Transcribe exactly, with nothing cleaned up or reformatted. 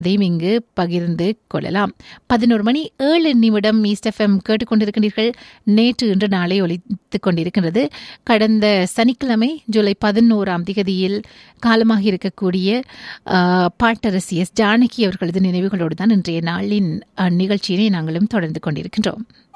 அதையும் இங்கு பகிர்ந்து கொள்ளலாம். பதினோரு மணி ஏழு நிமிடம் ஈஸ்ட் எஃப்எம் கேட்டுக்கொண்டிருக்கின்றீர்கள். நேற்று இன்று நாளை ஒலித்துக் கொண்டிருக்கின்றது. கடந்த சனிக்கிழமை ஜூலை பதினோராம் திகதியில் காலமாக இருக்கக்கூடிய பாட்டரசி எஸ் ஜானகி அவர்களது நினைவுகளோடு தான் இன்றைய நாளின் நிகழ்ச்சியினை நாங்களும் தொடர்ந்து கொண்டிருக்கின்றோம்.